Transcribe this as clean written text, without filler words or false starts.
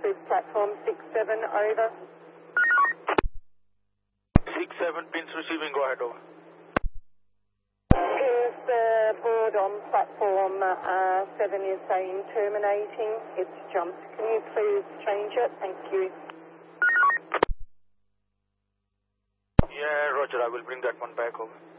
with platform 67, over. 67 pins receiving, go ahead, over. Is the board on platform 7 is saying terminating, it's jumped. Can you please change it? Thank you. Yeah, Roger, I will bring that one back, over.